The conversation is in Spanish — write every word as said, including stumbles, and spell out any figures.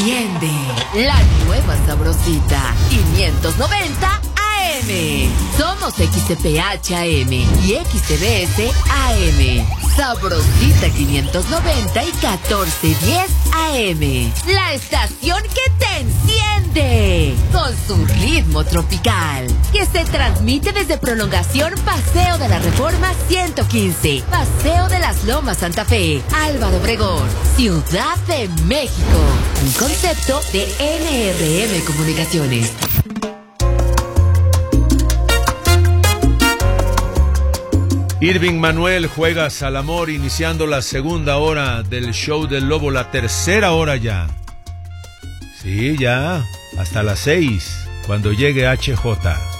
enciende la nueva sabrosita quinientos noventa A M. Somos X T P H A M y X T B S A M. Sabrosita quinientos noventa y catorce diez A M. La estación que te enciende con su ritmo tropical, que se transmite desde Prolongación Paseo de la Reforma ciento quince, Paseo de las Lomas Santa Fe, Álvaro Obregón, Ciudad de México. Un concepto de N R M Comunicaciones. Irving Manuel, Juegas al Amor, iniciando la segunda hora del show del Lobo, la tercera hora ya. Sí, ya, hasta las seis, cuando llegue H J.